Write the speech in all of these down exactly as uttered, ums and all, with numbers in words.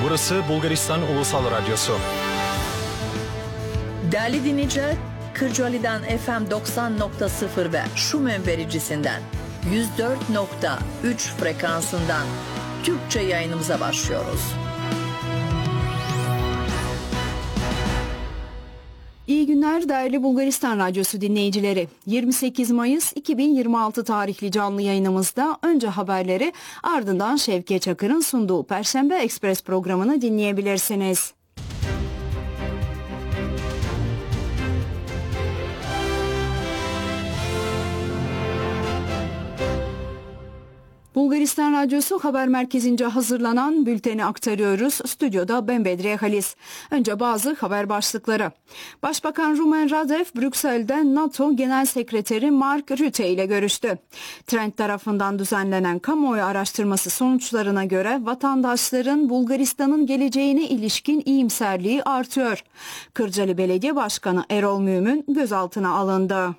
Burası Bulgaristan Ulusal Radyosu. Değerli dinleyiciler, Kırcaali'den F M doksan nokta sıfır ve Şumen vericisinden yüz dört nokta üç frekansından Türkçe yayınımıza başlıyoruz. İyi günler değerli Bulgaristan Radyosu dinleyicileri. yirmi sekiz Mayıs iki bin yirmi altı tarihli canlı yayınımızda önce haberleri, ardından Şevket Çakır'ın sunduğu Perşembe Ekspres programını dinleyebilirsiniz. Bulgaristan Radyosu Haber Merkezi'nce hazırlanan bülteni aktarıyoruz. Stüdyoda ben Bedriye Halis. Önce bazı haber başlıkları. Başbakan Rumen Radev, Brüksel'de NATO Genel Sekreteri Mark Rutte ile görüştü. Trend tarafından düzenlenen kamuoyu araştırması sonuçlarına göre vatandaşların Bulgaristan'ın geleceğine ilişkin iyimserliği artıyor. Kırcaali Belediye Başkanı Erol Mümin gözaltına alındı.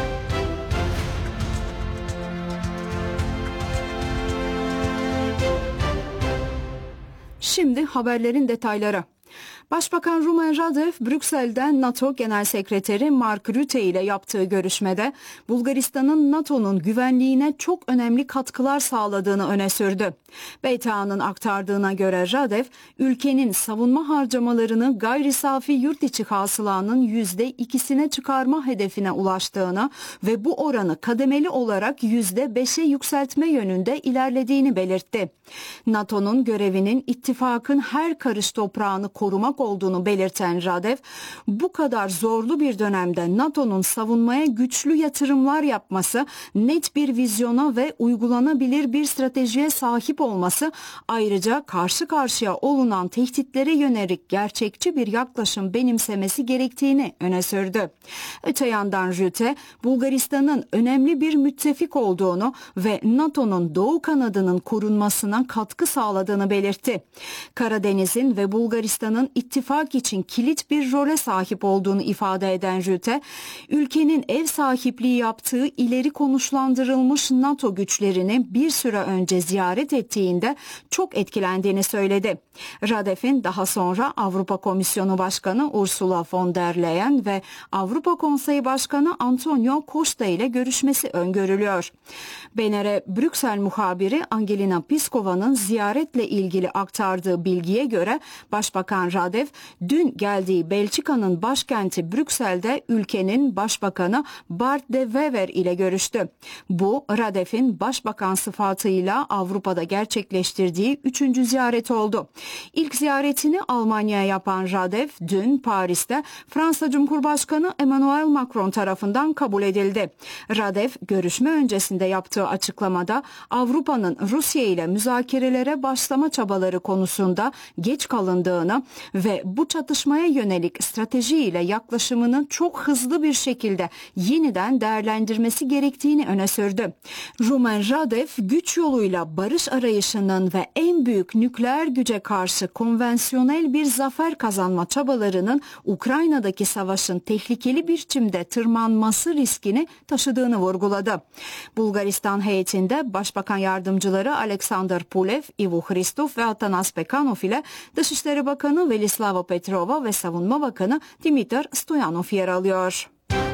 Şimdi haberlerin detayları. Başbakan Rumen Radev, Brüksel'de NATO Genel Sekreteri Mark Rutte ile yaptığı görüşmede Bulgaristan'ın NATO'nun güvenliğine çok önemli katkılar sağladığını öne sürdü. B T A'nın aktardığına göre Radev, ülkenin savunma harcamalarını gayri safi yurt içi hasılanın yüzde ikisine çıkarma hedefine ulaştığını ve bu oranı kademeli olarak yüzde beşe yükseltme yönünde ilerlediğini belirtti. NATO'nun görevinin ittifakın her karış toprağını korumak olduğunu belirten Radev, bu kadar zorlu bir dönemde NATO'nun savunmaya güçlü yatırımlar yapması, net bir vizyona ve uygulanabilir bir stratejiye sahip olması, ayrıca karşı karşıya olunan tehditlere yönelik gerçekçi bir yaklaşım benimsemesi gerektiğini öne sürdü. Öte yandan Rutte, Bulgaristan'ın önemli bir müttefik olduğunu ve NATO'nun doğu kanadının korunmasına katkı sağladığını belirtti. Karadeniz'in ve Bulgaristan'ın ittifak için kilit bir role sahip olduğunu ifade eden Rutte, ülkenin ev sahipliği yaptığı ileri konuşlandırılmış NATO güçlerini bir süre önce ziyaret ettiğinde çok etkilendiğini söyledi. Radev'in daha sonra Avrupa Komisyonu Başkanı Ursula von der Leyen ve Avrupa Konseyi Başkanı Antonio Costa ile görüşmesi öngörülüyor. B N R Brüksel muhabiri Angelina Piskova'nın ziyaretle ilgili aktardığı bilgiye göre Başbakan Radev dün geldiği Belçika'nın başkenti Brüksel'de ülkenin başbakanı Bart de Wever ile görüştü. Bu Radev'in başbakan sıfatıyla Avrupa'da gerçekleştirdiği üçüncü ziyaret oldu. İlk ziyaretini Almanya'ya yapan Radev dün Paris'te Fransa Cumhurbaşkanı Emmanuel Macron tarafından kabul edildi. Radev görüşme öncesinde yaptığı açıklamada Avrupa'nın Rusya ile müzakerelere başlama çabaları konusunda geç kalındığını ve bu çatışmaya yönelik stratejiyle yaklaşımını çok hızlı bir şekilde yeniden değerlendirmesi gerektiğini öne sürdü. Rumen Radev, güç yoluyla barış arayışının ve en büyük nükleer güce karşı konvansiyonel bir zafer kazanma çabalarının Ukrayna'daki savaşın tehlikeli bir biçimde tırmanması riskini taşıdığını vurguladı. Bulgaristan heyetinde Başbakan Yardımcıları Alexander Pulev, Ivo Hristov ve Atanas Pekanov ile Dışişleri Bakanı Velislava Petrova ve Savunma Bakanı Dimitar Stoyanov yer alıyor.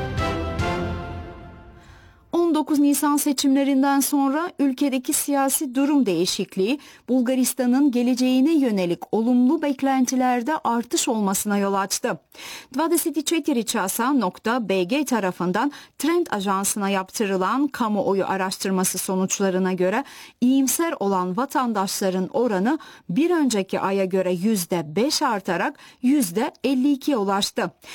on dokuz Nisan seçimlerinden sonra ülkedeki siyasi durum değişikliği Bulgaristan'ın geleceğine yönelik olumlu beklentilerde artış olmasına yol açtı. dvadeset četiri časa nokta b g tarafından Trend Ajansı'na yaptırılan kamuoyu araştırması sonuçlarına göre iyimser olan vatandaşların oranı bir önceki aya göre yüzde beş artarak yüzde elli ikiye ulaştı.